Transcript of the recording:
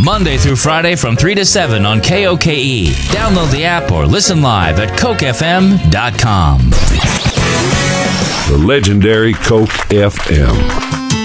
Monday through Friday from 3 to 7 on KOKE. Download the app or listen live at CokeFM.com. The legendary Coke FM.